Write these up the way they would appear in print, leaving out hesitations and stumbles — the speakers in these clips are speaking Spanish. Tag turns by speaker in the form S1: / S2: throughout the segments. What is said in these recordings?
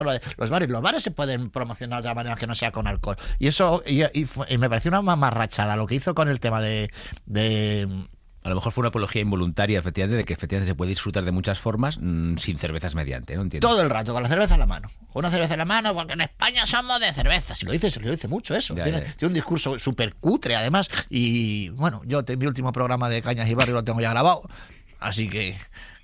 S1: Los bares se pueden promocionar de la manera que no sea con alcohol. Y eso y me pareció una mamarrachada lo que hizo con el tema de
S2: A lo mejor fue una apología involuntaria, efectivamente, de que efectivamente se puede disfrutar de muchas formas sin cervezas mediante, ¿no? Entiendo.
S1: todo el rato con la cerveza en la mano. Con una cerveza en la mano, porque en España somos de cerveza. Se lo dice mucho eso.
S2: Ya,
S1: Tiene un discurso súper cutre, además. Y bueno, mi último programa de Cañas y Barrio lo tengo ya grabado. Así que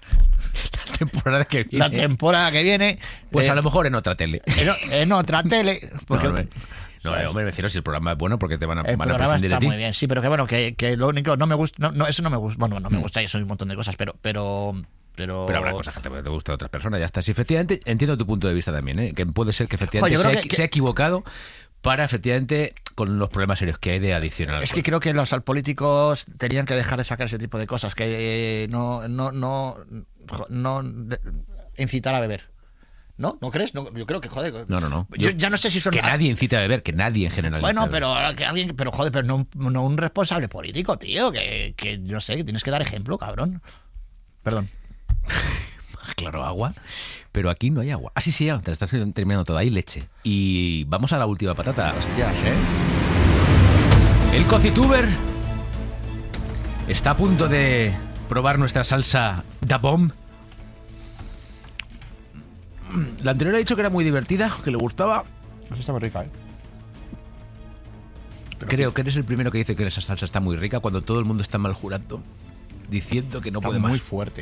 S2: La temporada que viene. Pues a lo mejor en otra tele.
S1: En otra tele. Porque,
S2: No, hombre, me refiero si el programa es bueno porque te van a
S1: el programa
S2: prescindir
S1: está
S2: de ti.
S1: muy bien, sí, pero que bueno, que lo único no me gusta, eso no me gusta, bueno, no me gusta, y soy un montón de cosas, pero
S2: habrá cosas que te gusten a otras personas, ya está. Sí, efectivamente, entiendo tu punto de vista también, ¿eh? Que puede ser que efectivamente se ha equivocado para efectivamente con los problemas serios que hay de adicción al alcohol.
S1: Es que creo que los políticos tenían que dejar de sacar ese tipo de cosas, que no incitar a beber. ¿No? ¿No crees? No, yo creo que, joder.
S2: No.
S1: Yo ya no sé si son.
S2: Que nadie incita a beber, que nadie en general.
S1: Bueno, pero que alguien. Pero joder, pero no un responsable político, tío. Que no sé, que tienes que dar ejemplo, cabrón. Perdón.
S2: Claro, agua. Pero aquí no hay agua. Ah, sí, ya. Te estás terminando todo. Hay leche. Y vamos a la última patata.
S1: Hostias,
S2: El Cocituber está a punto de probar nuestra salsa Da Bomb. La anterior ha dicho que era muy divertida, que le gustaba.
S1: Pues está muy rica,
S2: Creo que eres el primero que dice que esa salsa está muy rica cuando todo el mundo está mal jurando, diciendo que no puede más.
S1: Muy fuerte.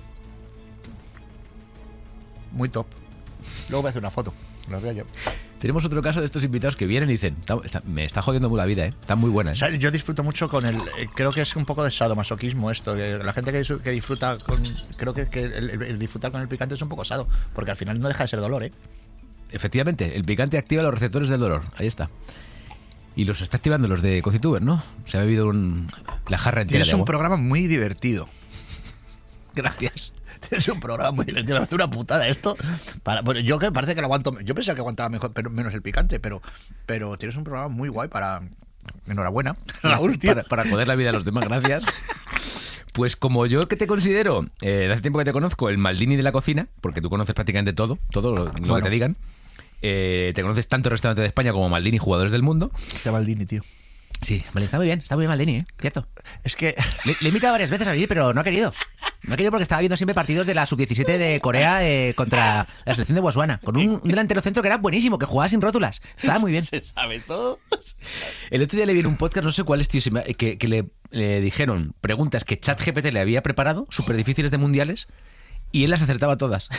S1: Muy top. Luego voy a hacer una foto. Lo veo yo.
S2: Tenemos otro caso de estos invitados que vienen y dicen, me está jodiendo la vida, está muy buena.
S1: O sea, yo disfruto mucho con creo que es un poco de sadomasoquismo esto, que la gente que disfruta con, creo que el disfrutar con el picante es un poco sado, porque al final no deja de ser dolor,
S2: Efectivamente, el picante activa los receptores del dolor, ahí está. Y los está activando los de Cocituber, ¿no? Se ha bebido la jarra entera de agua.
S1: Tienes un programa muy divertido.
S2: Gracias.
S1: Es un programa muy divertido, es una putada esto. Bueno, yo que parece que lo aguanto, yo pensaba que aguantaba mejor, pero menos el picante, pero tienes un programa muy guay para. Enhorabuena, Raúl, tío.
S2: Para joder la vida a los demás, gracias. Pues como yo que te considero, de hace tiempo que te conozco, el Maldini de la cocina, porque tú conoces prácticamente todo lo que te digan. Te conoces tanto restaurantes de España como Maldini, jugadores del mundo.
S1: Este Maldini, tío.
S2: Sí, vale, está muy bien Maldini, Cierto.
S1: Es que
S2: le he invitado varias veces a venir, pero no ha querido. No ha querido porque estaba viendo siempre partidos de la Sub-17 de Corea contra la selección de Botswana, con un delantero centro que era buenísimo, que jugaba sin rótulas. Estaba muy bien.
S1: Se sabe todo.
S2: El otro día le vi en un podcast, no sé cuál es, tío, que le dijeron preguntas que ChatGPT le había preparado, súper difíciles de mundiales, y él las acertaba todas.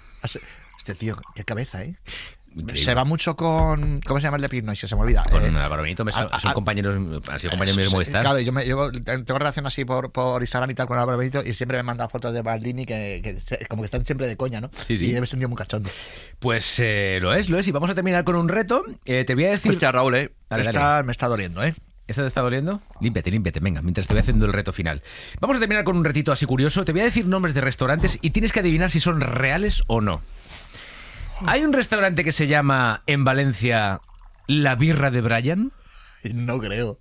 S1: Este tío, qué cabeza,
S2: Increíble.
S1: Se va mucho con... ¿Cómo se llama el de Pinoy? Se me olvida.
S2: Con Álvaro Benito, son compañeros, han sido compañeros míos de Movistar.
S1: Claro, yo tengo relación así por Instagram y tal con Álvaro Benito, y siempre me manda fotos de Maldini que como que están siempre de coña, ¿no?
S2: Sí.
S1: Y debe ser un tío muy cachondo.
S2: Pues lo es. Y vamos a terminar con un reto. Te voy a decir...
S1: Hostia, Raúl,
S2: Dale.
S1: Me está doliendo,
S2: ¿Esta te está doliendo? Límpiate, venga, mientras te voy haciendo el reto final. Vamos a terminar con un retito así curioso. Te voy a decir nombres de restaurantes y tienes que adivinar si son reales o no. Hay un restaurante que se llama, en Valencia, La Birra de Brian.
S1: No creo.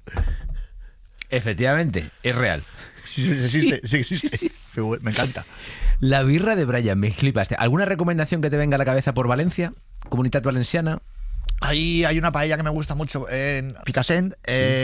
S2: Efectivamente, es real.
S1: Sí existe. Sí. Me encanta.
S2: La Birra de Brian, me flipaste. ¿Alguna recomendación que te venga a la cabeza por Valencia? Comunitat Valenciana.
S1: Ahí hay una paella que me gusta mucho en Picassent.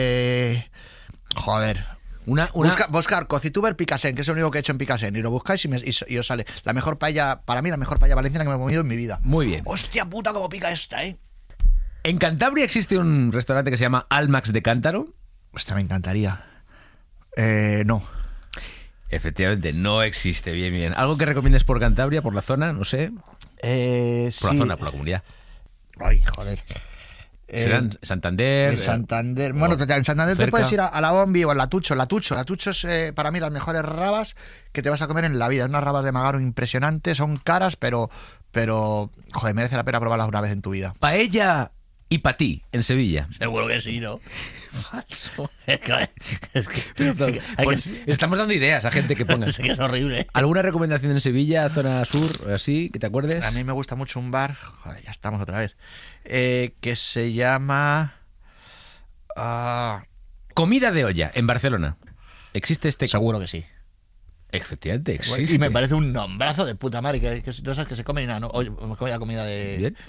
S1: Joder. Buscar Cocituber Picassent, que es lo único que he hecho en Picassent, y lo buscáis y os sale la mejor paella, para mí la mejor paella valenciana que me he comido en mi vida.
S2: Muy bien.
S1: Hostia puta, cómo pica esta,
S2: En Cantabria existe un restaurante que se llama Almax de Cántaro.
S1: Hostia, me encantaría. No.
S2: Efectivamente, no existe. Bien. ¿Algo que recomiendes por Cantabria, por la zona? No sé. Por la zona, por la comunidad.
S1: Ay, joder.
S2: ¿Serán Santander?
S1: Santander. Bueno, en Santander cerca. Te puedes ir a la Bombi o al Latucho. Latucho es para mí las mejores rabas que te vas a comer en la vida. Unas rabas de Magaro impresionantes, son caras, pero joder, merece la pena probarlas una vez en tu vida.
S2: Paella y patí en Sevilla.
S1: Seguro que sí, ¿no?
S2: Falso.
S1: Pues
S2: estamos dando ideas a gente que ponga.
S1: Es que es horrible.
S2: ¿Alguna recomendación en Sevilla, zona sur, así, que te acuerdes?
S1: A mí me gusta mucho un bar, joder, ya estamos otra vez, que se llama...
S2: Comida de olla, en Barcelona. ¿Existe este?
S1: Seguro que sí.
S2: Efectivamente, existe.
S1: Y me parece un nombrazo de puta madre, que no sabes que se come ni nada, ¿no? Oye, me comía comida de...
S2: Bien.